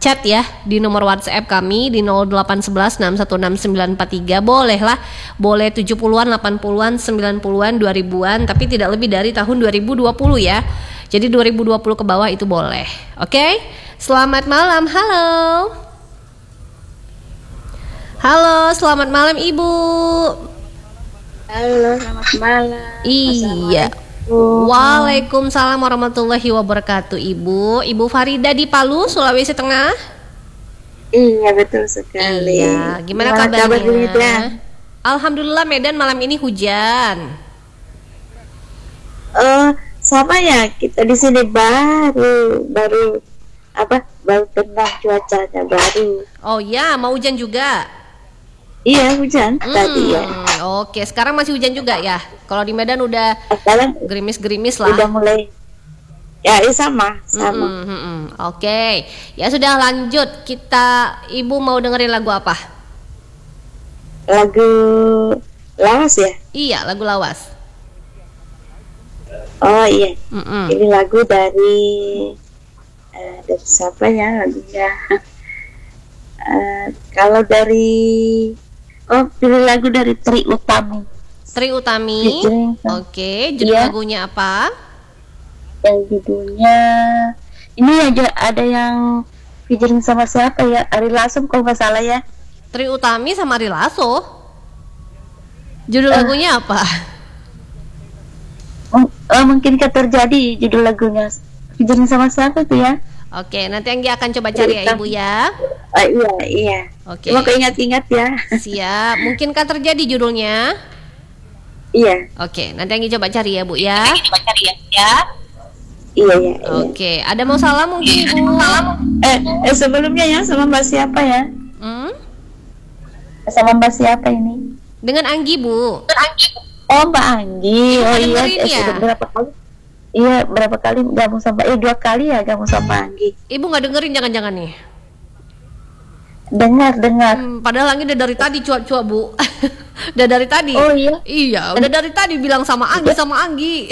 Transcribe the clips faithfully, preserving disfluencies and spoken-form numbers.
chat ya di nomor WhatsApp kami di nol delapan satu satu enam satu enam sembilan empat tiga. Boleh lah, boleh tujuh puluhan, delapan puluhan, sembilan puluhan, dua ribuan, tapi tidak lebih dari tahun dua ribu dua puluh ya. Jadi dua ribu dua puluh ke bawah itu boleh. Oke? Okay? Selamat malam. Halo. Halo, selamat malam Ibu. Halo, selamat malam. Iya. Waalaikumsalam warahmatullahi wabarakatuh. Ibu, Ibu Farida di Palu, Sulawesi Tengah. Iya, betul sekali. Iya, gimana, gimana kabarnya? Kabar Alhamdulillah, Medan malam ini hujan. Oh, sama ya, kita di sini baru baru apa? Baru tenang cuacanya baru. Oh ya, mau hujan juga? Iya, hujan hmm, tadi ya. Oke, sekarang masih hujan juga ya? Kalau di Medan udah sekarang gerimis-gerimis lah. Udah mulai. Ya, ya sama, sama. Hmm, hmm, hmm. Oke, ya sudah lanjut. Kita, Ibu mau dengerin lagu apa? Lagu lawas ya? Iya, lagu lawas. Oh iya, Mm-mm. ini lagu dari uh, dari siapa ya lagunya? uh, kalau dari oh pilih lagu dari Trie Utami. Trie Utami. Oke, judul yeah. lagunya apa? Yang judulnya ini aja ada yang featuring sama siapa ya? Ari Lasso kalau nggak salah ya. Trie Utami sama Ari Lasso. Judul uh, lagunya apa? Oh, mungkin terjadi judul lagunya. Featuring sama siapa tuh ya? Oke, nanti Anggi akan coba cari ya Ibu ya. Oh, iya, iya. Oke. Cuma keingat-ingat ya. Siap. Mungkinkah terjadi judulnya? Iya. Oke, nanti Anggi coba cari ya Bu ya. Nanti coba cari ya. Ya. Iya, iya, iya. Oke, ada mau salam mungkin Ibu? Eh, eh sebelumnya ya sama Mbak siapa ya? Hmm? Sama Mbak siapa ini? Dengan Anggi Bu. Dengan Anggi. Oh, Mbak Anggi. Ibu oh iya, ya? eh, sudah berapa kali? Iya, berapa kali gabung sama eh dua kali ya gabung sama Anggi. Ibu nggak dengerin jangan-jangan nih? Dengar, dengar. Hmm, padahal Anggi udah dari tadi cuap-cuap Bu. Udah dari tadi. Oh iya. Iya, udah dari tadi bilang sama Anggi sama Anggi.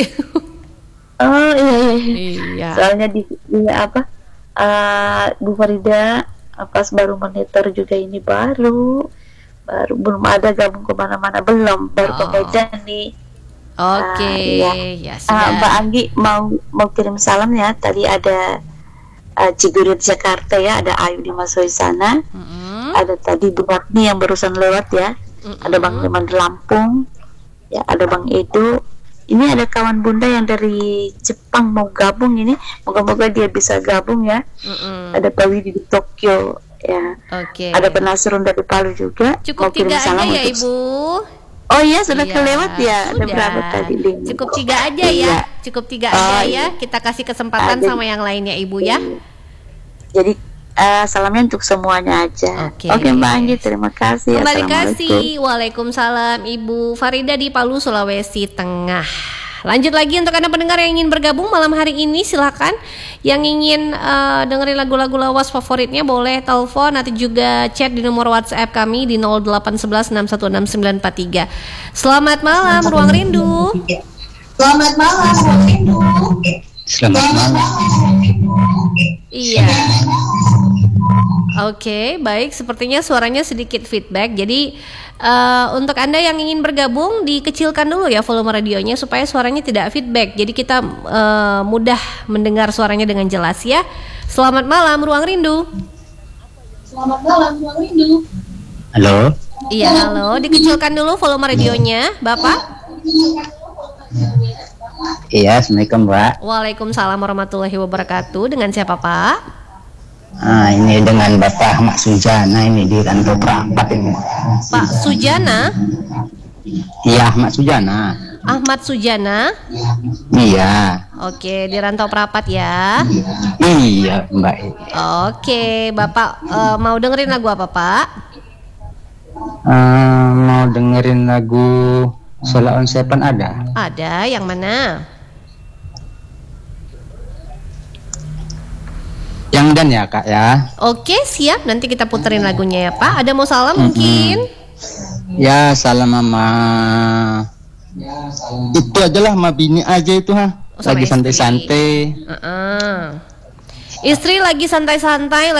Oh iya, iya. Iya. Soalnya di, di apa? Uh, Bu Farida pas baru monitor juga ini baru, baru belum ada gabung kemana-mana belum, baru ke oh. Medan nih. Oke, okay. uh, ya, ya sudah. Uh, Mbak Anggi mau mau kirim salam ya. Tadi ada uh, Cigurit Jakarta ya, ada Ayu di Masoi sana, mm-hmm. ada tadi Bu Ratni yang barusan lewat ya, mm-hmm. ada Bang Leman di Lampung, ya ada Bang Edo. Ini ada kawan Bunda yang dari Jepang mau gabung ini, moga-moga dia bisa gabung ya. Mm-hmm. Ada Pak Widi di Tokyo ya. Oke. Okay. Ada Penasrun dari Palu juga. Cukup mau tiga aja ya Ibu. Oh iya sudah iya, kelewat ya. Sudah. Ada berapa tadi? Lima. Cukup tiga aja ya. Iya. Cukup tiga oh, aja iya. ya. Kita kasih kesempatan nah, sama jadi, yang lainnya Ibu ya. Jadi uh, salamnya untuk semuanya aja. Oke okay. okay, Mbak Anggi, terima kasih. Kembali kasih. Waalaikumsalam Ibu Farida di Palu, Sulawesi Tengah. Lanjut lagi untuk Anda pendengar yang ingin bergabung malam hari ini, silakan. Yang ingin uh, dengerin lagu-lagu lawas favoritnya boleh telepon atau juga chat di nomor WhatsApp kami di nol delapan satu satu enam satu enam sembilan empat tiga. Selamat malam Ruang Rindu. Selamat malam Ruang Rindu. Selamat malam. Iya. Oke, okay, baik. Sepertinya suaranya sedikit feedback. Jadi uh, untuk Anda yang ingin bergabung, dikecilkan dulu ya volume radionya supaya suaranya tidak feedback. Jadi kita uh, mudah mendengar suaranya dengan jelas ya. Selamat malam Ruang Rindu. Selamat malam Ruang Rindu. Halo. Iya, halo. Dikecilkan dulu volume radionya, Bapak. Iya, Assalamualaikum Mbak. Waalaikumsalam warahmatullahi wabarakatuh. Dengan siapa Pak? Ah, ini dengan Bapak Ahmad Sujana ini di Rantau Prapat ini. Pak Sujana? Iya, Ahmad Sujana. Ahmad Sujana? Iya. Oke, di Rantau Prapat ya. Iya, Mbak. Oke, Bapak uh, mau dengerin lagu apa, Pak? Uh, mau dengerin lagu Sola on Seven ada? Ada, yang mana? Yang dan ya Kak ya. Oke siap, nanti kita puterin lagunya ya Pak. Ada mau salam mm-hmm. mungkin? Ya salam mama. Ya, salam. Itu ajalah sama bini aja itu ha. Oh, lagi santai-santai. uh-uh. Istri lagi santai-santai.